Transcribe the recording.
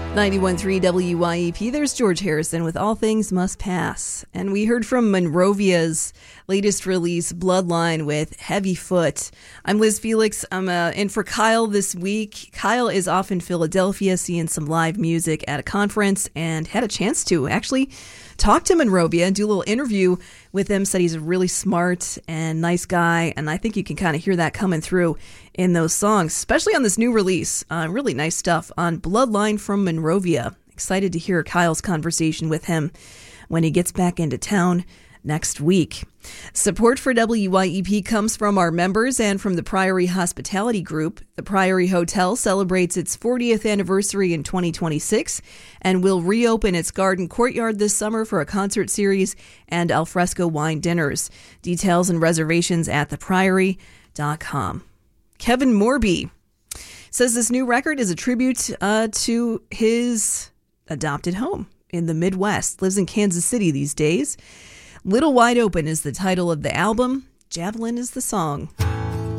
91.3 WYEP, there's George Harrison with All Things Must Pass. And we heard from Monrovia's latest release, Bloodline, with Heavy Foot. I'm Liz Felix. I'm in for Kyle this week. Kyle is off in Philadelphia seeing some live music at a conference and had a chance to actually talk to Monrovia and do a little interview with him. Said he's a really smart and nice guy, and I think you can kind of hear that coming through in those songs, especially on this new release. Really nice stuff on Bloodline from Monrovia. Excited to hear Kyle's conversation with him when he gets back into town next week. Support for WYEP comes from our members and from the Priory Hospitality Group. The Priory Hotel celebrates its 40th anniversary in 2026 and will reopen its garden courtyard this summer for a concert series and alfresco wine dinners. Details and reservations at thepriory.com. Kevin Morby says this new record is a tribute to his adopted home in the Midwest. Lives in Kansas City these days. Little Wide Open is the title of the album. Javelin is the song.